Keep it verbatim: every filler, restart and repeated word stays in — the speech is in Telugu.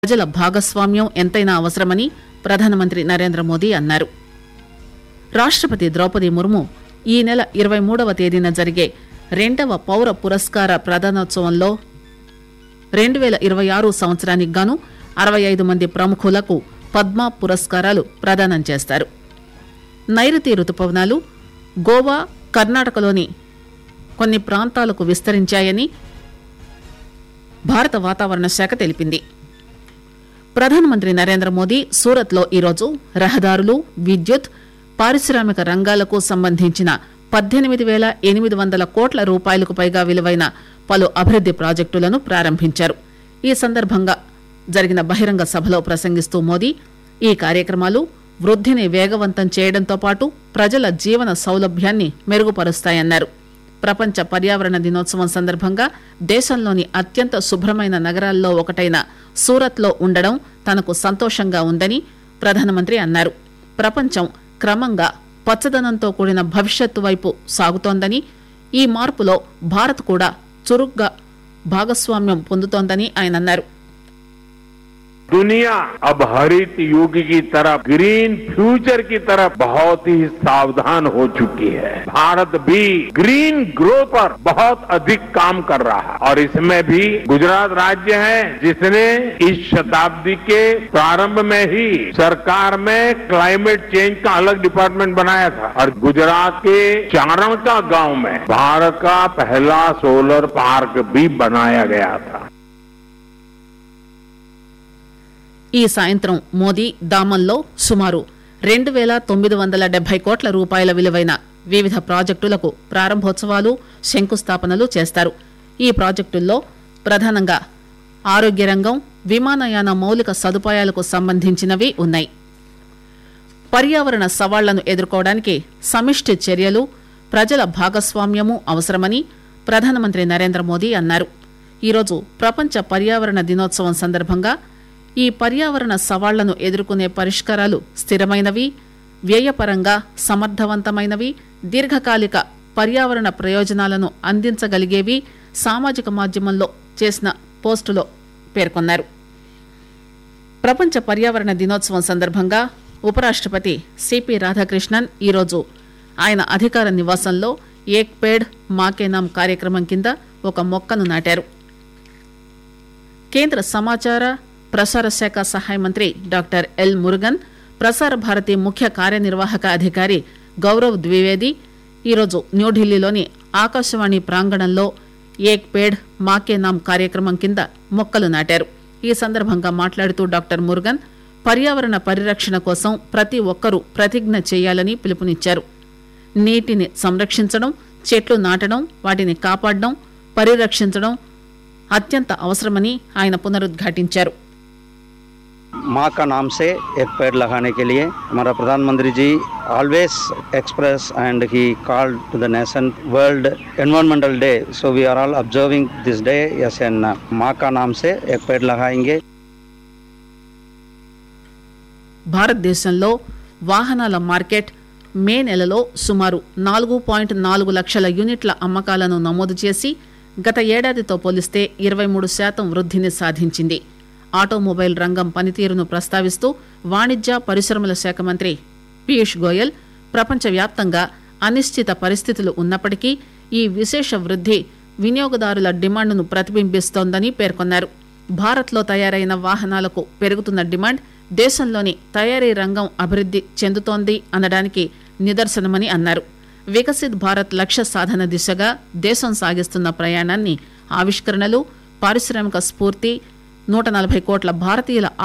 ప్రజల భాగస్వామ్యం ఎంతైనా అవసరమని ప్రధానమంత్రి నరేంద్ర మోదీ అన్నారు. రాష్టపతి ద్రౌపది ముర్ము ఈ నెల ఇరవై మూడవ తేదీన జరిగే రెండవ పౌర పురస్కార ప్రదానోత్సవంలో రెండు పేల ఇరవై ఆరు సంవత్సరానికి గాను అరవై ఐదు మంది ప్రముఖులకు పద్మ పురస్కారాలు ప్రదానం చేస్తారు. నైరుతి రుతుపవనాలు గోవా, కర్ణాటకలోని కొన్ని ప్రాంతాలకు విస్తరించాయని భారత వాతావరణ శాఖ తెలిపింది. ప్రధానమంత్రి నరేంద్ర మోదీ సూరత్లో ఈరోజు రహదారులు, విద్యుత్, పారిశ్రామిక రంగాలకు సంబంధించిన పద్దెనిమిది పేల ఎనిమిది వందల కోట్ల రూపాయలకు పైగా విలువైన పలు అభివృద్ది ప్రాజెక్టులను ప్రారంభించారు. ఈ సందర్భంగా జరిగిన బహిరంగ సభలో ప్రసంగిస్తూ మోదీ ఈ కార్యక్రమాలు వృద్దిని వేగవంతం చేయడంతో పాటు ప్రజల జీవన సౌలభ్యాన్ని మెరుగుపరుస్తాయన్నారు. ప్రపంచ పర్యావరణ దినోత్సవం సందర్భంగా దేశంలోని అత్యంత శుభ్రమైన నగరాల్లో ఒకటైన సూరత్లో ఉండడం తనకు సంతోషంగా ఉందని ప్రధానమంత్రి అన్నారు. ప్రపంచం క్రమంగా పచ్చదనంతో కూడిన భవిష్యత్తు వైపు సాగుతోందని, ఈ మార్పులో భారత్ కూడా చురుగ్గా భాగస్వామ్యం పొందుతోందని ఆయన అన్నారు. दुनिया अब हरित युग की तरफ, ग्रीन फ्यूचर की तरफ बहुत ही सावधान हो चुकी है. भारत भी ग्रीन ग्रोथ पर बहुत अधिक काम कर रहा है और इसमें भी गुजरात राज्य है जिसने इस शताब्दी के प्रारंभ में ही सरकार में क्लाइमेट चेंज का अलग डिपार्टमेंट बनाया था और गुजरात के चारण का गांव में भारत का पहला सोलर पार्क भी बनाया गया था. ఈ సాయంత్రం మోదీ దామన్లో సుమారు రెండు పేల తొమ్మిది వందల డెబ్బై కోట్ల రూపాయల విలువైన వివిధ ప్రాజెక్టులకు ప్రారంభోత్సవాలు, శంకుస్థాపనలు చేస్తారు. ఈ ప్రాజెక్టుల్లో ప్రధానంగా ఆరోగ్య రంగం, విమానయాన మౌలిక సదుపాయాలకు సంబంధించినవి ఉన్నాయి. పర్యావరణ సవాళ్లను ఎదుర్కోవడానికి సమిష్టి చర్యలు, ప్రజల భాగస్వామ్యము అవసరమని ప్రధానమంత్రి నరేంద్ర మోదీ అన్నారు. ఈరోజు ప్రపంచ పర్యావరణ దినోత్సవం సందర్భంగా ఈ పర్యావరణ సవాళ్లను ఎదుర్కొనే పరిష్కారాలు స్థిరమైనవి, వ్యయపరంగా సమర్థవంతమైనవి, దీర్ఘకాలిక పర్యావరణ ప్రయోజనాలను అందించగలిగేవి సామాజిక మాధ్యమంలో చేసిన పోస్టులో పేర్కొన్నారు. ప్రపంచ పర్యావరణ దినోత్సవం సందర్భంగా ఉపరాష్టపతి సిపి రాధాకృష్ణన్ ఈరోజు ఆయన అధికార నివాసంలో ఏక్ పేడ్ మాకే నామ్ కార్యక్రమం కింద ఒక మొక్కను నాటారు. కేంద్ర సమాచార ప్రసార శాఖ సహాయ మంత్రి డాక్టర్ ఎల్ మురుగన్, ప్రసార భారతి ముఖ్య కార్యనిర్వాహక అధికారి గౌరవ్ ద్వివేది ఈరోజు న్యూఢిల్లీలోని ఆకాశవాణి ప్రాంగణంలో ఏక్ పేడ్ మాకే నామ్ కార్యక్రమం కింద మొక్కలు నాటారు. ఈ సందర్భంగా మాట్లాడుతూ డాక్టర్ మురుగన్ పర్యావరణ పరిరక్షణ కోసం ప్రతి ఒక్కరూ ప్రతిజ్ఞ చేయాలని పిలుపునిచ్చారు. నీటిని సంరక్షించడం, చెట్లు నాటడం, వాటిని కాపాడడం, పరిరక్షించడం అత్యంత అవసరమని ఆయన పునరుద్ఘాటించారు. माँ का नाम से एक पेड़ लगाने के लिए हमारा प्रधानमंत्री जी always express and he called to the nation World Environmental Day. So we are all observing this day as an माँ का नाम से एक पेड़ लगाएंगे. భారతదేశంలో వాహనాల మార్కెట్ మే నెలలో సుమారు నాలుగు పాయింట్ నాలుగు లక్షల యూనిట్ల అమ్మకాలను నమోదు చేసి గత ఏడాదితో పోలిస్తే ఇరవై మూడు శాతం వృద్ధిని సాధించింది. ఆటోమొబైల్ రంగం పనితీరును ప్రస్తావిస్తూ వాణిజ్య పరిశ్రమల శాఖ మంత్రి పీయూష్ గోయల్ ప్రపంచవ్యాప్తంగా అనిశ్చిత పరిస్థితులు ఉన్నప్పటికీ ఈ విశేష వృద్ధి వినియోగదారుల డిమాండ్ను ప్రతిబింబిస్తోందని పేర్కొన్నారు. భారత్లో తయారైన వాహనాలకు పెరుగుతున్న డిమాండ్ దేశంలోని తయారీ రంగం అభివృద్ధి చెందుతోంది అనడానికి నిదర్శనమని అన్నారు. వికసిత్ భారత్ లక్ష్య సాధన దిశగా దేశం సాగిస్తున్న ప్రయాణాన్ని ఆవిష్కరణలు, పారిశ్రామిక స్ఫూర్తి, నూట నలభై కోట్ల భారతీయుల